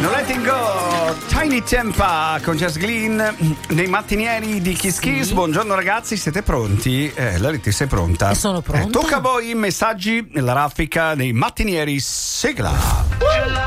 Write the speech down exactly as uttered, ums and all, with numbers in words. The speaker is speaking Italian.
No Letting Go, Tiny Tempa con Jazz Glynn nei mattinieri di Kiss Kiss. Sì. Buongiorno ragazzi, siete pronti? Eh, Loretta, sei pronta? E sono pronta. Eh, tocca a voi i messaggi nella raffica dei mattinieri. Sigla.